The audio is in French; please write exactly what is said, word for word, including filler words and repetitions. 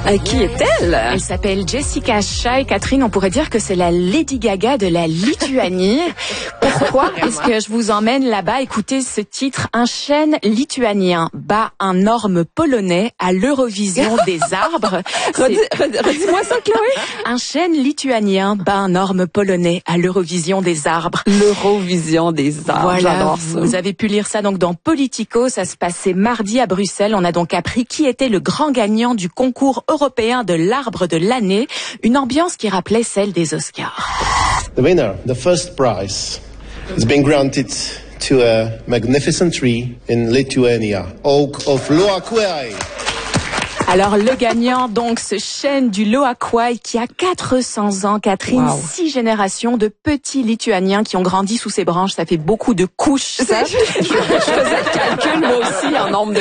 Euh, qui est-elle? Elle s'appelle Jessica Shai. Catherine, on pourrait dire que c'est la Lady Gaga de la Lituanie. Pourquoi est-ce que je vous emmène là-bas? Écoutez ce titre. Un chêne lituanien bat un orme polonais à l'Eurovision des arbres. Redis, redis-moi ça, Chloé. Un chêne lituanien bat un orme polonais à l'Eurovision des arbres. L'Eurovision des arbres. Voilà, j'adore ça. Vous avez pu lire ça donc dans Politico. Ça se passait mardi à Bruxelles. On a donc appris qui était le grand gagnant du concours européen de l'arbre de l'année. Une ambiance qui rappelait celle des Oscars. The winner, the first prize, has been granted to a magnificent tree in Lithuania, Oak of Loaquai. Alors le gagnant, donc, ce chêne du Loaquai qui a quatre cents ans, Catherine, wow. six générations de petits Lituaniens qui ont grandi sous ses branches. Ça fait beaucoup de couches, ça. je, je faisais le calcul, moi aussi, en nombre de